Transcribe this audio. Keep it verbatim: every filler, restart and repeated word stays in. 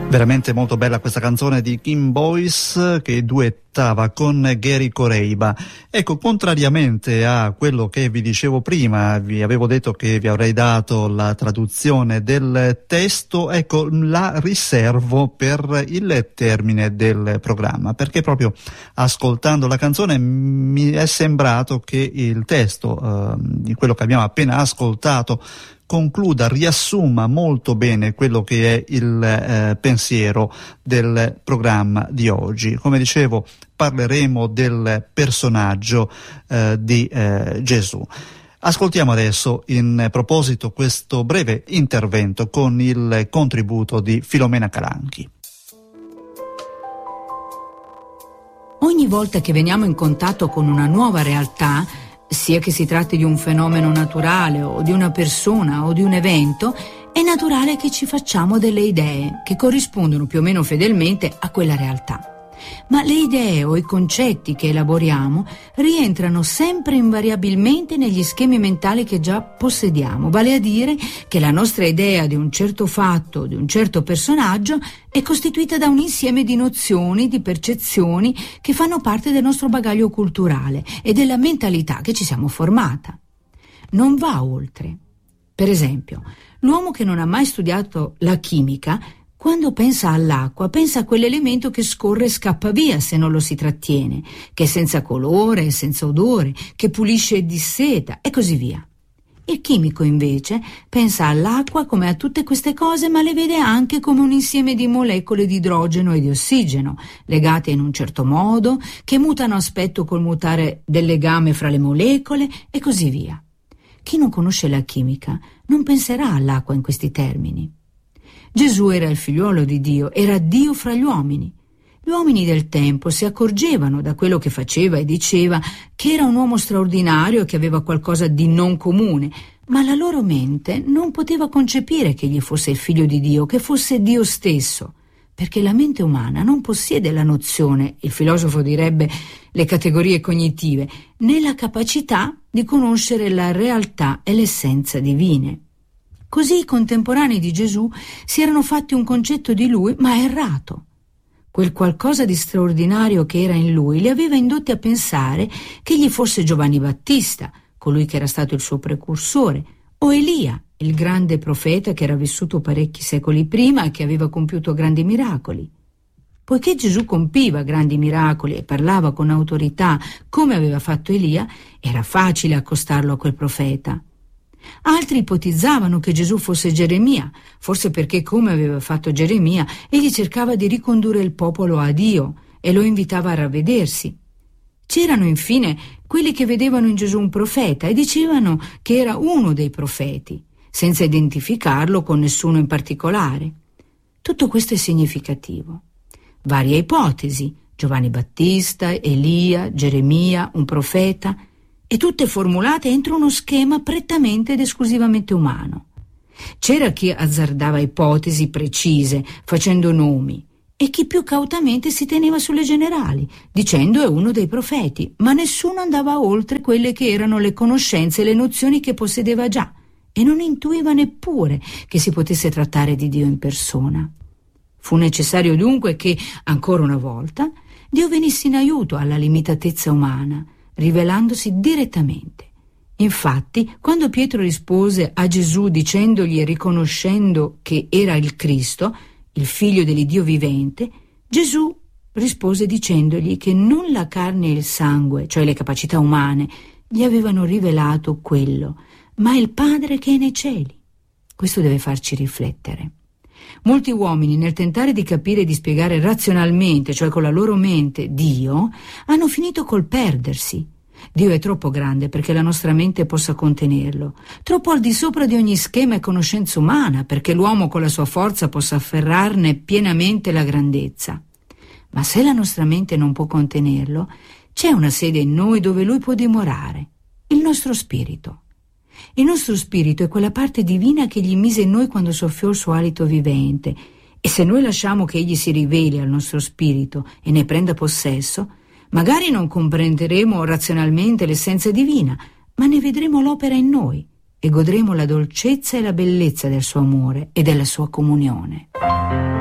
Veramente molto bella questa canzone di Kim Boyce che duettava con Gary Coreiba. Ecco, contrariamente a quello che vi dicevo prima, vi avevo detto che vi avrei dato la traduzione del testo, ecco, la riservo per il termine del programma, perché proprio ascoltando la canzone mi è sembrato che il testo eh, di quello che abbiamo appena ascoltato concluda, riassuma molto bene quello che è il eh, pensiero del programma di oggi. Come dicevo, parleremo del personaggio eh, di eh, Gesù. Ascoltiamo adesso in proposito questo breve intervento con il contributo di Filomena Calanchi. Ogni volta che veniamo in contatto con una nuova realtà, sia che si tratti di un fenomeno naturale o di una persona o di un evento, è naturale che ci facciamo delle idee che corrispondono più o meno fedelmente a quella realtà. Ma le idee o i concetti che elaboriamo rientrano sempre invariabilmente negli schemi mentali che già possediamo, vale a dire che la nostra idea di un certo fatto, di un certo personaggio, è costituita da un insieme di nozioni, di percezioni che fanno parte del nostro bagaglio culturale e della mentalità che ci siamo formata. Non va oltre. Per esempio, l'uomo che non ha mai studiato la chimica, quando pensa all'acqua, pensa a quell'elemento che scorre e scappa via se non lo si trattiene, che è senza colore e senza odore, che pulisce e disseta, e così via. Il chimico, invece, pensa all'acqua come a tutte queste cose, ma le vede anche come un insieme di molecole di idrogeno e di ossigeno, legate in un certo modo, che mutano aspetto col mutare del legame fra le molecole, e così via. Chi non conosce la chimica non penserà all'acqua in questi termini. Gesù era il figliuolo di Dio, era Dio fra gli uomini. Gli uomini del tempo si accorgevano da quello che faceva e diceva che era un uomo straordinario e che aveva qualcosa di non comune, ma la loro mente non poteva concepire che egli fosse il figlio di Dio, che fosse Dio stesso, perché la mente umana non possiede la nozione, il filosofo direbbe le categorie cognitive, né la capacità di conoscere la realtà e l'essenza divine. Così i contemporanei di Gesù si erano fatti un concetto di lui, ma errato. Quel qualcosa di straordinario che era in lui li aveva indotti a pensare che egli fosse Giovanni Battista, colui che era stato il suo precursore, o Elia, il grande profeta che era vissuto parecchi secoli prima e che aveva compiuto grandi miracoli. Poiché Gesù compiva grandi miracoli e parlava con autorità come aveva fatto Elia, era facile accostarlo a quel profeta. Altri ipotizzavano che Gesù fosse Geremia, forse perché, come aveva fatto Geremia, egli cercava di ricondurre il popolo a Dio e lo invitava a ravvedersi. C'erano infine quelli che vedevano in Gesù un profeta e dicevano che era uno dei profeti, senza identificarlo con nessuno in particolare. Tutto questo è significativo. Varie ipotesi, Giovanni Battista, Elia, Geremia, un profeta, e tutte formulate entro uno schema prettamente ed esclusivamente umano. C'era chi azzardava ipotesi precise, facendo nomi, e chi più cautamente si teneva sulle generali, dicendo è uno dei profeti, ma nessuno andava oltre quelle che erano le conoscenze e le nozioni che possedeva già, e non intuiva neppure che si potesse trattare di Dio in persona. Fu necessario dunque che, ancora una volta, Dio venisse in aiuto alla limitatezza umana, rivelandosi direttamente. Infatti, quando Pietro rispose a Gesù dicendogli e riconoscendo che era il Cristo, il figlio dell'Iddio vivente, Gesù rispose dicendogli che non la carne e il sangue, cioè le capacità umane, gli avevano rivelato quello, ma il Padre che è nei cieli. Questo deve farci riflettere. Molti uomini, nel tentare di capire e di spiegare razionalmente, cioè con la loro mente, Dio, hanno finito col perdersi. Dio è troppo grande perché la nostra mente possa contenerlo, troppo al di sopra di ogni schema e conoscenza umana perché l'uomo con la sua forza possa afferrarne pienamente la grandezza. Ma se la nostra mente non può contenerlo, c'è una sede in noi dove lui può dimorare, il nostro spirito. Il nostro spirito è quella parte divina che gli mise in noi quando soffiò il suo alito vivente, e se noi lasciamo che egli si riveli al nostro spirito e ne prenda possesso, magari non comprenderemo razionalmente l'essenza divina, ma ne vedremo l'opera in noi e godremo la dolcezza e la bellezza del suo amore e della sua comunione.